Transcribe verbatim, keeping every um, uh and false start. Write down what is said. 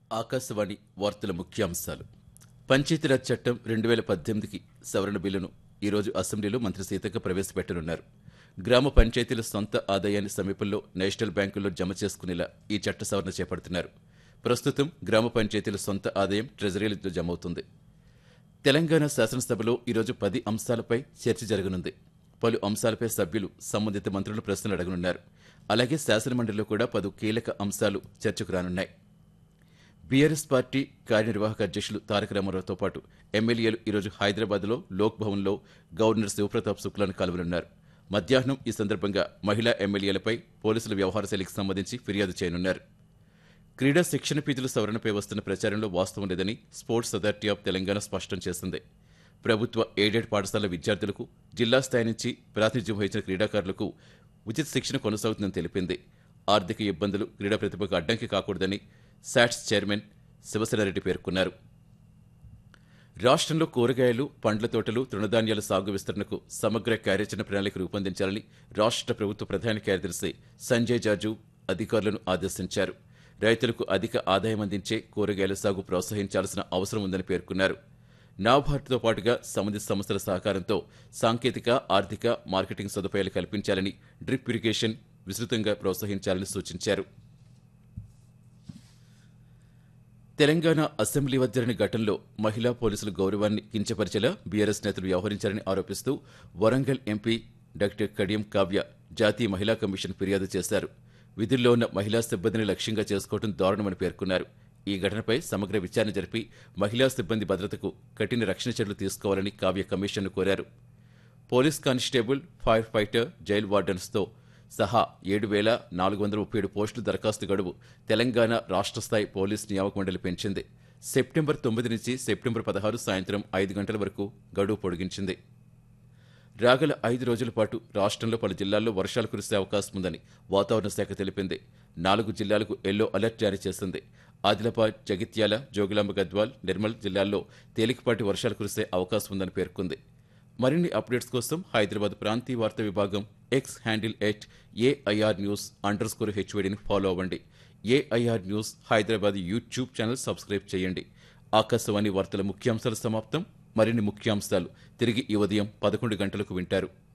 ఆకాశవాణి వార్తల ముఖ్యాంశాలు. పంచాయతీరాజ్ చట్టం రెండు వేల పద్దెనిమిదికి సవరణ బిల్లును ఈరోజు అసెంబ్లీలో మంత్రి సీతక్క ప్రవేశపెట్టనున్నారు. గ్రామ పంచాయతీల సొంత ఆదాయాన్ని సమీపంలో నేషనల్ బ్యాంకుల్లో జమ చేసుకునేలా ఈ చట్ట సవరణ చేపడుతున్నారు. ప్రస్తుతం గ్రామ పంచాయతీల సొంత ఆదాయం ట్రెజరీలో జమ అవుతుంది. తెలంగాణ శాసనసభలో ఈరోజు పది అంశాలపై చర్చ జరగనుంది. పలు అంశాలపై సభ్యులు సంబంధిత మంత్రులు ప్రశ్నలు అడగనున్నారు. అలాగే శాసనమండలిలో కూడా పలు కీలక అంశాలు చర్చకు రానున్నాయి. బీఆర్ఎస్ పార్టీ కార్యనిర్వాహక అధ్యక్షులు తారక రామారావుతో పాటు ఎమ్మెల్యేలు ఈరోజు హైదరాబాద్లో లోక్ భవన్లో గవర్నర్ శివప్రతాప్ శుక్లాను కలవనున్నారు. మధ్యాహ్నం ఈ సందర్భంగా మహిళా ఎమ్మెల్యేలపై పోలీసుల వ్యవహార శైలికి సంబంధించి ఫిర్యాదు చేయనున్నారు. క్రీడా శిక్షణ ఫీజుల సవరణపై వస్తున్న ప్రచారంలో వాస్తవం లేదని స్పోర్ట్స్ అథారిటీ ఆఫ్ తెలంగాణ స్పష్టం చేసింది. ప్రభుత్వ ఎయిడెడ్ పాఠశాల విద్యార్థులకు జిల్లా స్థాయి నుంచి ప్రాతినిధ్యం వహించిన క్రీడాకారులకు ఉచిత శిక్షణ కొనసాగుతుందని తెలిపింది. ఆర్థిక ఇబ్బందులు క్రీడా ప్రతిభకు అడ్డంకి కాకూడదని శాట్స్ చైర్మన్ శివసేనారెడ్డి పేర్కొన్నారు. రాష్ట్రంలో కూరగాయలు, పండ్ల తోటలు, తృణధాన్యాల సాగు విస్తరణకు సమగ్ర కార్యాచరణ ప్రణాళిక రూపొందించాలని రాష్ట్ర ప్రభుత్వ ప్రధాన కార్యదర్శి సంజయ్ జాజు అధికారులను ఆదేశించారు. రైతులకు అధిక ఆదాయం అందించే కూరగాయల సాగు ప్రోత్సహించాల్సిన అవసరం ఉందని పేర్కొన్నారు. నాబార్డుతో పాటుగా సంబంధిత సంస్థల సహకారంతో సాంకేతిక, ఆర్థిక, మార్కెటింగ్ సదుపాయాలు కల్పించాలని, డ్రిప్ ఇరిగేషన్ విస్తృతంగా ప్రోత్సహించాలని సూచించారు. తెలంగాణ అసెంబ్లీ వద్ద జరిగిన ఘటనలో మహిళా పోలీసుల గౌరవాన్ని కించపరిచేలా బీఆర్ఎస్ నేతలు వ్యవహరించారని ఆరోపిస్తూ వరంగల్ ఎంపీ డాక్టర్ కడియం కావ్య జాతీయ మహిళా కమిషన్ ఫిర్యాదు చేశారు. విధుల్లో ఉన్న మహిళా సిబ్బందిని లక్ష్యంగా చేసుకోవడం దారుణమని పేర్కొన్నారు. ఈ ఘటనపై సమగ్ర విచారణ జరిపి మహిళా సిబ్బంది భద్రతకు కఠిన రక్షణ చర్యలు తీసుకోవాలని కావ్య కమిషన్ను కోరారు. Police constable, fire fighter, jail వార్డెన్స్తో సహా ఏడు వేల నాలుగు వందల ముప్పై ఏడు పోస్టుల దరఖాస్తు గడువు తెలంగాణ రాష్ట్ర స్థాయి పోలీస్ నియామక మండలి పెంచింది. సెప్టెంబర్ తొమ్మిది నుంచి సెప్టెంబర్ పదహారు సాయంత్రం ఐదు గంటల వరకు గడువు పొడిగించింది. రాగల ఐదు రోజుల పాటు రాష్ట్రంలో పలు జిల్లాల్లో వర్షాలు కురిసే అవకాశం ఉందని వాతావరణ శాఖ తెలిపింది. నాలుగు జిల్లాలకు ఎల్లో అలర్ట్ జారీ చేసింది. ఆదిలాబాద్, జగిత్యాల, జోగులాంబ గద్వాల్, నిర్మల్ జిల్లాల్లో తేలికపాటి వర్షాలు కురిసే అవకాశం ఉందని పేర్కొంది. మరిన్ని అప్డేట్స్ కోసం హైదరాబాద్ ప్రాంతీయ వార్తా విభాగం X handle at AIR news under score హెచ్వైడిని follow అవ్వండి. AIR news Hyderabad YouTube channel subscribe చేయండి. ఆకాశవాణి వార్తల ముఖ్యాంశాలు సమాప్తం. మరిన్ని ముఖ్యాంశాలు తిరిగి ఈ ఉదయం పదకొండు గంటలకు వింటారు.